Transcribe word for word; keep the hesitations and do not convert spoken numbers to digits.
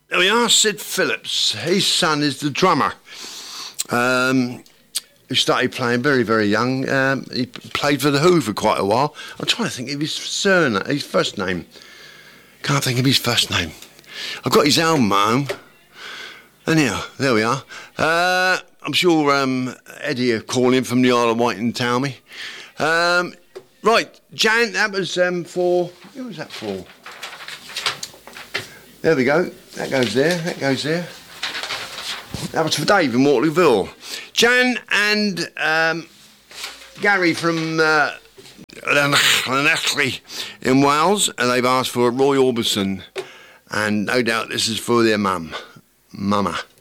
There we are, Sid Phillips. His son is the drummer. Um, who started playing very, very young. Um, he played for the Who for quite a while. I'm trying to think of his surname, his first name. Can't think of his first name. I've got his album home. Anyhow, there we are. Uh, I'm sure um, Eddie will call in from the Isle of Wight and tell me. Um, right, Jan, that was um, for... Who was that for? There we go. That goes there, that goes there. That was for Dave in Waterlooville. Jan and um, Gary from uh, Llanelli in Wales, and they've asked for Roy Orbison. And no doubt this is for their mum. Mama.